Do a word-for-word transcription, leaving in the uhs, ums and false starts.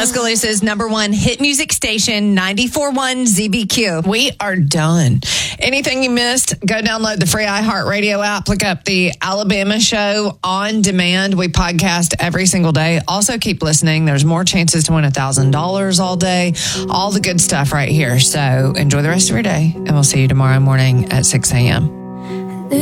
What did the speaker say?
Tuscaloosa's number one hit music station, ninety-four point one Z B Q. We are done. Anything you missed, go download the free iHeartRadio app. Look up the Alabama Show on demand. We podcast every single day. Also, keep listening. There's more chances to win one thousand dollars all day. All the good stuff right here. So enjoy the rest of your day, and we'll see you tomorrow morning at six a.m.